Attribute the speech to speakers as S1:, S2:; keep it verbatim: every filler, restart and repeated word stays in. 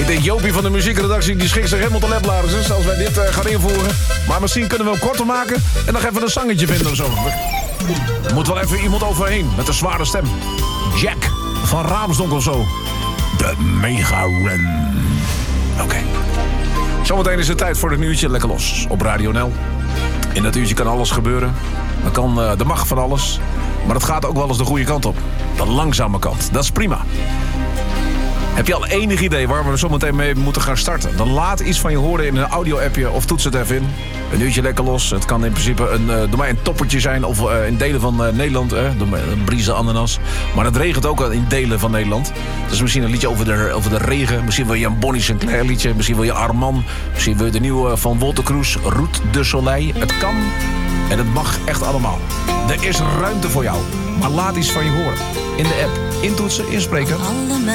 S1: Ik denk Jopie van de muziekredactie die schikt zich helemaal te leplarizers als wij dit uh, gaan invoeren. Maar misschien kunnen we hem korter maken en nog even een zangetje vinden of zo. Er moet wel even iemand overheen met een zware stem. Jack van Raamsdonk of zo. De Mega Ren. Oké. Okay. Zometeen is het tijd voor het nieuwtje Lekker Los op Radio N L. In dat uurtje kan alles gebeuren. Er, kan, uh, er mag van alles. Maar het gaat ook wel eens de goede kant op. De langzame kant. Dat is prima. Heb je al enig idee waar we zometeen mee moeten gaan starten? Dan laat iets van je horen in een audio-appje of toets het even in. Een uurtje Lekker Los. Het kan in principe een, uh, door mij een toppertje zijn of uh, in delen van uh, Nederland. Uh, door mij een brieze ananas. Maar het regent ook in delen van Nederland. Dus misschien een liedje over de, over de regen. Misschien wil je een Bonnie Sinclair liedje. Misschien wil je Arman. Misschien wil je de nieuwe van Wolter Kroes. Route de Soleil. Het kan en het mag echt allemaal. Er is ruimte voor jou. Maar laat iets van je horen. In de app. Intoetsen, inspreken.